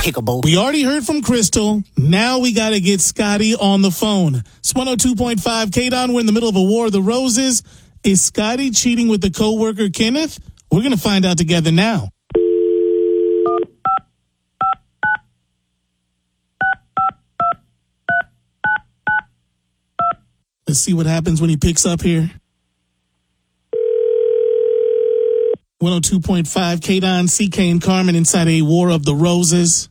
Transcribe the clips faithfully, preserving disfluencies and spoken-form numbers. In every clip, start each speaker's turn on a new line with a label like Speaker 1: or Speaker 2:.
Speaker 1: Pickable.
Speaker 2: We already heard from Crystal. Now we got to get Scotty on the phone. It's one oh two point five K-Don. We're in the middle of a War of the Roses. Is Scotty cheating with the coworker Kenneth? We're going to find out together now. Let's see what happens when he picks up here. one oh two point five K-Don, C K and Carmen inside a War of the Roses.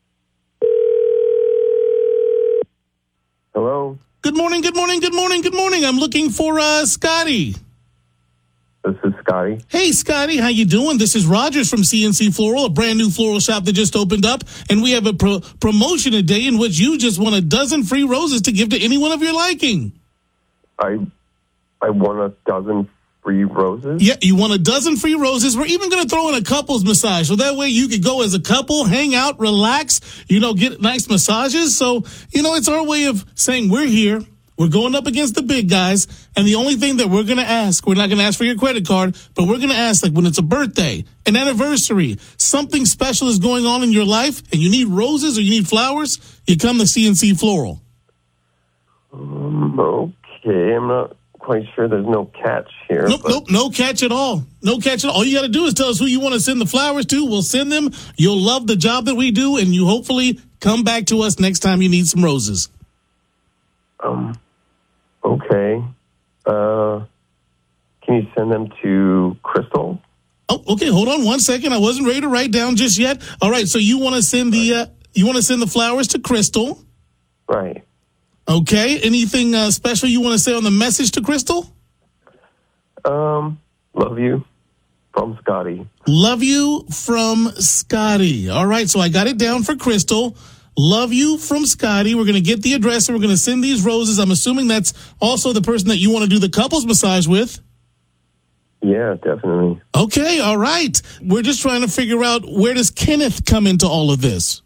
Speaker 3: Hello?
Speaker 2: Good morning, good morning, good morning, good morning. I'm looking for uh, Scotty.
Speaker 3: This is Scotty.
Speaker 2: Hey, Scotty, how you doing? This is Rogers from C N C Floral, a brand new floral shop that just opened up. And we have a pro- promotion today in which you just won a dozen free roses to give to anyone of your liking.
Speaker 3: I I won a dozen free roses?
Speaker 2: Yeah, you won a dozen free roses. We're even going to throw in a couples massage. So that way you could go as a couple, hang out, relax, you know, get nice massages. So, you know, it's our way of saying we're here. We're going up against the big guys. And the only thing that we're going to ask, we're not going to ask for your credit card, but we're going to ask, like, when it's a birthday, an anniversary, something special is going on in your life, and you need roses or you need flowers, you come to C N C Floral.
Speaker 3: Um, okay, I'm not quite sure. There's no catch here.
Speaker 2: Nope,
Speaker 3: but...
Speaker 2: nope, no catch at all. No catch at all. All you got to do is tell us who you want to send the flowers to. We'll send them. You'll love the job that we do, and you hopefully come back to us next time you need some roses.
Speaker 3: Um, okay. Uh, can you send them to Crystal?
Speaker 2: Oh, okay. Hold on one second. I wasn't ready to write down just yet. All right. So you want to send the uh, you want to send the flowers to Crystal?
Speaker 3: Right.
Speaker 2: Okay. Anything uh, special you want to say on the message to Crystal?
Speaker 3: Um, love you from Scotty.
Speaker 2: Love you from Scotty. All right. So I got it down for Crystal. Love you from Scotty. We're going to get the address and we're going to send these roses. I'm assuming that's also the person that you want to do the couples massage with.
Speaker 3: Yeah, definitely.
Speaker 2: Okay. All right. We're just trying to figure out, where does Kenneth come into all of this?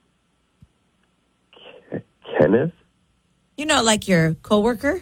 Speaker 3: K- Kenneth?
Speaker 4: You know, like your coworker?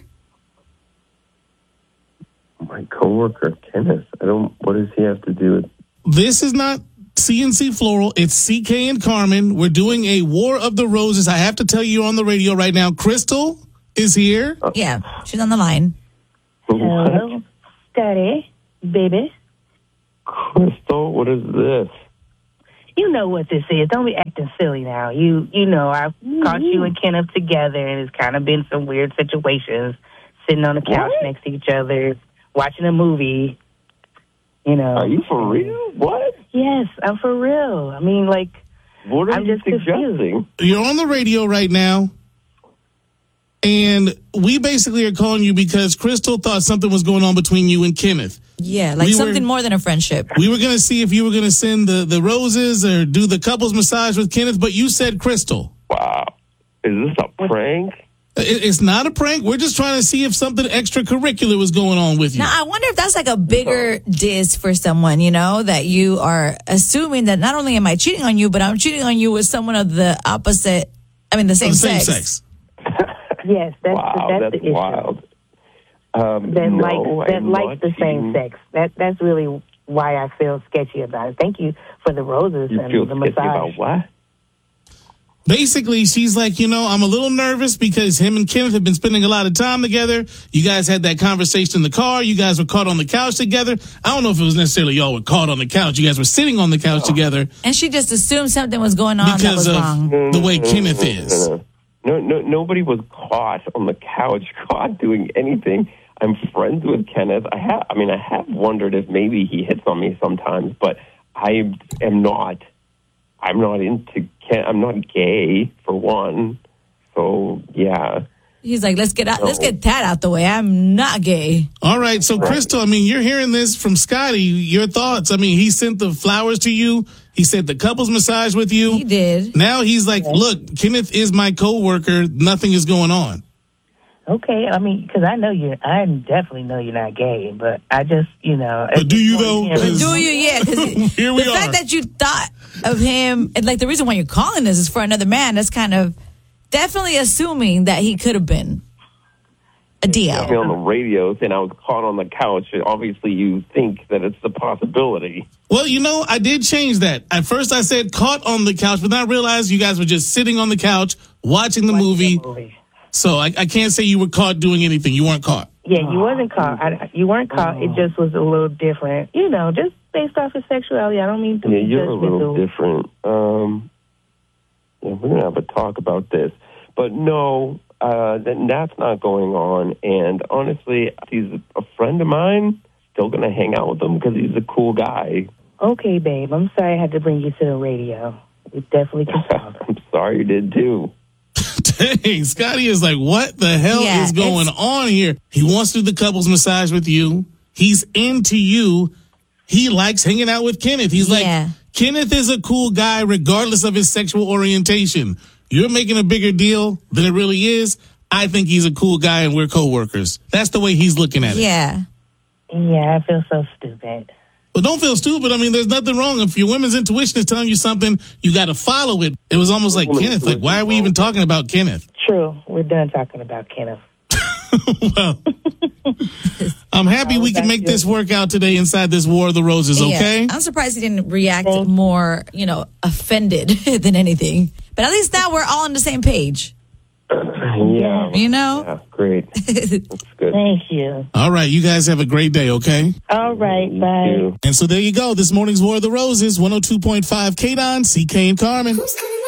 Speaker 3: My coworker, Kenneth. I don't, what does he have to do with...
Speaker 2: This is not C N C Floral. It's C K and Carmen. We're doing a War of the Roses. I have to tell you on the radio right now, Crystal is here.
Speaker 3: Uh,
Speaker 4: Yeah, she's on the line.
Speaker 5: Hello, Scotty, baby.
Speaker 3: Crystal, what is this?
Speaker 5: You know what this is. Don't be acting silly now. You you know, I caught you and Kenneth together, and it's kind of been some weird situations, sitting on the couch
Speaker 3: What?
Speaker 5: next to each other, watching a movie. You know.
Speaker 3: Are you for real? What?
Speaker 5: Yes, I'm for real. I mean, like,
Speaker 3: What are
Speaker 5: I'm
Speaker 3: you
Speaker 5: just confused.
Speaker 3: suggesting?
Speaker 2: You're on the radio right now. And we basically are calling you because Crystal thought something was going on between you and Kenneth.
Speaker 4: Yeah, like
Speaker 2: We
Speaker 4: something
Speaker 2: were-
Speaker 4: more than a friendship.
Speaker 2: We were going to see if you were going to send the, the roses or do the couples massage with Kenneth, but you said Crystal.
Speaker 3: Wow. Is this a prank?
Speaker 2: It, it's not a prank. We're just trying to see if something extracurricular was going on with you.
Speaker 4: Now, I wonder if that's like a bigger diss for someone, you know, that you are assuming that not only am I cheating on you, but I'm cheating on you with someone of the opposite, I mean, the same,
Speaker 2: the same
Speaker 4: sex.
Speaker 2: sex.
Speaker 5: yes, that's,
Speaker 3: Wow,
Speaker 5: that's,
Speaker 3: that's
Speaker 5: the issue.
Speaker 3: wild. Um,
Speaker 5: That
Speaker 3: no,
Speaker 5: likes, that
Speaker 3: I'm
Speaker 5: likes
Speaker 3: not
Speaker 5: the
Speaker 3: cheating.
Speaker 5: same sex. That That's really why I feel sketchy about it. Thank you for the roses
Speaker 3: You
Speaker 5: and
Speaker 3: feel
Speaker 5: the
Speaker 3: sketchy
Speaker 5: massage.
Speaker 3: about what?
Speaker 2: Basically, she's like, you know, I'm a little nervous because him and Kenneth have been spending a lot of time together. You guys had that conversation in the car. You guys were caught on the couch together. I don't know if it was necessarily y'all were caught on the couch. You guys were sitting on the couch
Speaker 3: Oh.
Speaker 2: together
Speaker 4: And she just assumed something was going on that
Speaker 2: because
Speaker 4: was
Speaker 2: of
Speaker 4: wrong.
Speaker 2: the way Kenneth is.
Speaker 3: No, no, no, nobody was caught on the couch, caught doing anything. I'm friends with Kenneth. I have, I mean, I have wondered if maybe he hits on me sometimes, but I am not. I'm not into. Ken, I'm not gay for one. So yeah.
Speaker 4: He's like, let's get out, let's get that out the way. I'm not gay.
Speaker 2: All right. So, Crystal, I mean, you're hearing this from Scotty. Your thoughts? I mean, he sent the flowers to you. He said the couples massage with you.
Speaker 4: He did.
Speaker 2: Now he's like, look, Kenneth is my coworker. Nothing is going on.
Speaker 5: Okay, I mean, because I know you, I definitely know you're not gay, but I just, you know.
Speaker 2: But do you, though?
Speaker 5: Yeah,
Speaker 2: Because-
Speaker 4: Do you? Yeah. 'cause
Speaker 2: Here we
Speaker 4: the
Speaker 2: are.
Speaker 4: fact that you thought of him, and like the reason why you're calling this is for another man, that's kind of definitely assuming that he could have been. A D L.
Speaker 3: Me on the radio saying I was caught on the couch. Obviously, you think that it's a possibility.
Speaker 2: Well, you know, I did change that. At first, I said caught on the couch, but then I realized you guys were just sitting on the couch watching the
Speaker 5: Watching
Speaker 2: movie.
Speaker 5: the movie.
Speaker 2: So I, I can't say you were caught doing anything. You weren't caught.
Speaker 5: Yeah, you wasn't caught. I, you weren't caught. It just was a little different. You know, just based off his sexuality. I don't mean to
Speaker 3: Yeah,
Speaker 5: be
Speaker 3: you're a little
Speaker 5: judgmental.
Speaker 3: different. Um, yeah, we're gonna have a talk about this, but no, uh, that, that's not going on. And honestly, he's a friend of mine. Still gonna hang out with him because he's a cool guy.
Speaker 5: Okay, babe. I'm sorry I had to bring you to the radio. We definitely can talk.
Speaker 3: I'm sorry you did too.
Speaker 2: Dang, Scotty is like, what the hell
Speaker 4: Yeah,
Speaker 2: is going
Speaker 4: it's-
Speaker 2: on here? He wants to do the couples massage with you. He's into you. He likes hanging out with Kenneth. He's
Speaker 4: Yeah.
Speaker 2: like, Kenneth is a cool guy regardless of his sexual orientation. You're making a bigger deal than it really is. I think he's a cool guy and we're coworkers. That's the way he's looking at it.
Speaker 4: Yeah.
Speaker 5: Yeah, I feel so stupid.
Speaker 2: But don't feel stupid. I mean, there's nothing wrong. If your women's intuition is telling you something, you got to follow it. It was almost like
Speaker 3: Woman's
Speaker 2: Kenneth. Like, why are we even talking about Kenneth?
Speaker 5: True. We're done talking about Kenneth.
Speaker 2: Well, I'm happy we can make this work out today inside this War of the Roses, okay?
Speaker 4: Yeah. I'm surprised he didn't react more, you know, offended than anything. But at least now we're all on the same page.
Speaker 3: Yeah.
Speaker 4: You know?
Speaker 3: Yeah, great. That's good.
Speaker 5: Thank you.
Speaker 2: All right, you guys have a great day, okay?
Speaker 5: All right,
Speaker 3: You
Speaker 5: bye.
Speaker 3: too.
Speaker 2: And so there you go. This morning's War of the Roses, one oh two point five K D O N, C K and Carmen.